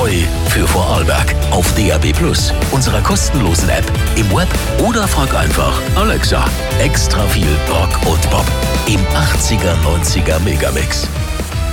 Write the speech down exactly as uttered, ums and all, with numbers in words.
Neu für Vorarlberg auf D A B plus, unserer kostenlosen App, im Web oder frag einfach Alexa. Extra viel Rock und Pop im achtziger, neunziger Megamix.